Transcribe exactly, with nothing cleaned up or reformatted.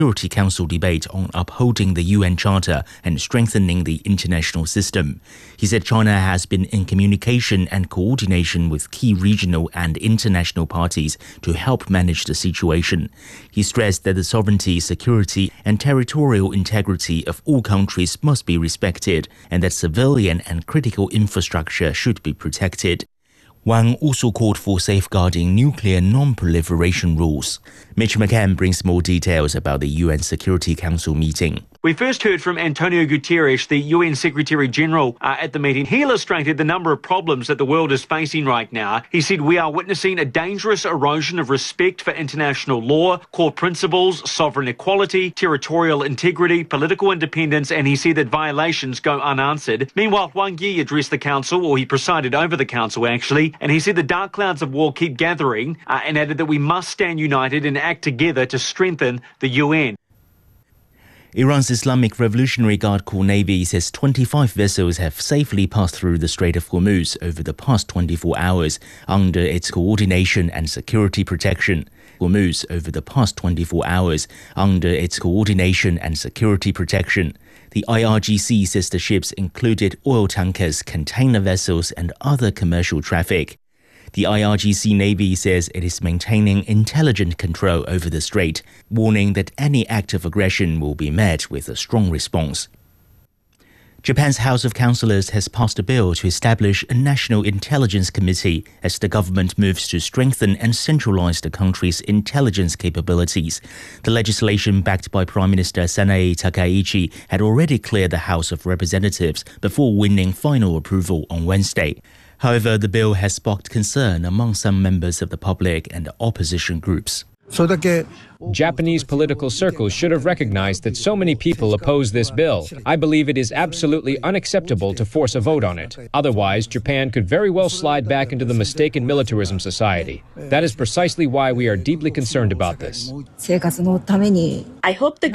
Security Council debate on upholding the U N Charter and strengthening the international system. He said China has been in communication and coordination with key regional and international parties to help manage the situation. He stressed that the sovereignty, security, and territorial integrity of all countries must be respected, and that civilian and critical infrastructure should be protected. Wang also called for safeguarding nuclear non-proliferation rules. Mitch McCann brings more details about the U N Security Council meeting. We first heard from Antonio Guterres, the U N Secretary-General, uh, at the meeting. He illustrated the number of problems that the world is facing right now. He said we are witnessing a dangerous erosion of respect for international law, core principles, sovereign equality, territorial integrity, political independence, and he said that violations go unanswered. Meanwhile, Wang Yi addressed the council, or he presided over the council actually, and he said the dark clouds of war keep gathering uh, and added that we must stand united and act together to strengthen the U N. Iran's Islamic Revolutionary Guard Corps Navy says twenty-five vessels have safely passed through the Strait of Hormuz over the past twenty-four hours under its coordination and security protection. Hormuz over the past twenty-four hours under its coordination and security protection. The I R G C says the ships included oil tankers, container vessels, and other commercial traffic. The I R G C Navy says it is maintaining intelligent control over the strait, warning that any act of aggression will be met with a strong response. Japan's House of Councillors has passed a bill to establish a National Intelligence Committee as the government moves to strengthen and centralize the country's intelligence capabilities. The legislation, backed by Prime Minister Sanae Takaichi, had already cleared the House of Representatives before winning final approval on Wednesday. However, the bill has sparked concern among some members of the public and opposition groups. Japanese political circles should have recognized that so many people oppose this bill. I believe it is absolutely unacceptable to force a vote on it. Otherwise, Japan could very well slide back into the mistaken militarism society. That is precisely why we are deeply concerned about this. I hope the